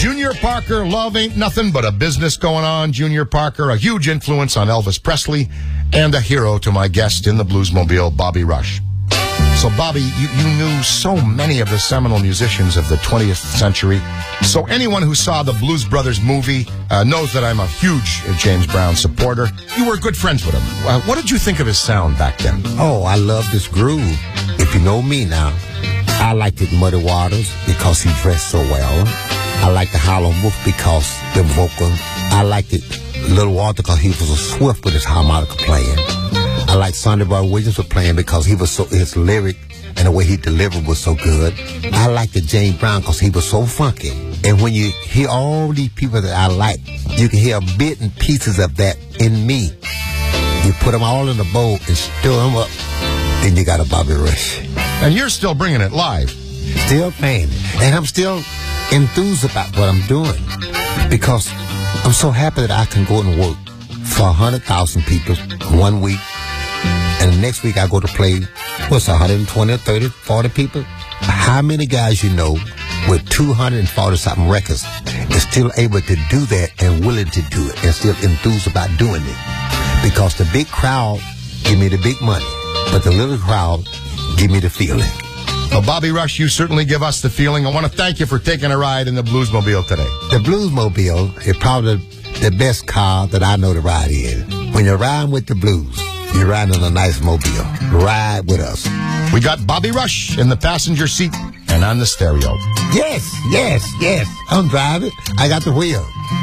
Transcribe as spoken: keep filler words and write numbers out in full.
Junior Parker, love ain't nothing but a business going on. Junior Parker, a huge influence on Elvis Presley, and a hero to my guest in the Bluesmobile, Bobby Rush. So, Bobby, you, you knew so many of the seminal musicians of the twentieth century. So anyone who saw the Blues Brothers movie uh, knows that I'm a huge uh, James Brown supporter. You were good friends with him. Uh, what did you think of his sound back then? Oh, I love this groove. If you know me now, I liked it Muddy Waters because he dressed so well. I liked the Howlin' Wolf because the vocal. I liked it Little Walter because he was so swift with his harmonica playing. I like Sonny Boy Williams for playing because he was so, his lyric and the way he delivered was so good. I like the James Brown because he was so funky. And when you hear all these people that I like, you can hear bits and pieces of that in me. You put them all in a bowl and stir them up, then you got a Bobby Rush. And you're still bringing it live. Still playing it. And I'm still enthused about what I'm doing because I'm so happy that I can go and work for one hundred thousand people one week. And the next week I go to play, what's one hundred twenty or thirty, forty people? How many guys you know with two hundred forty something records is still able to do that and willing to do it and still enthused about doing it? Because the big crowd give me the big money, but the little crowd give me the feeling. Well, Bobby Rush, you certainly give us the feeling. I want to thank you for taking a ride in the Bluesmobile today. The Bluesmobile is probably the best car that I know to ride in. When you're riding with the blues, you're riding in a nice mobile. Ride with us. We got Bobby Rush in the passenger seat and on the stereo. Yes, yes, yes. I'm driving. I got the wheel.